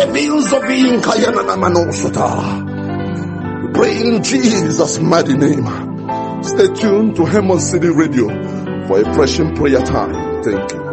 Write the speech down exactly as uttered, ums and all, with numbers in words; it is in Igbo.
Rebels of Inkayana Manosota. Pray in Jesus' mighty name. Stay tuned to Hemon City Radio for a pressing prayer time. Thank you.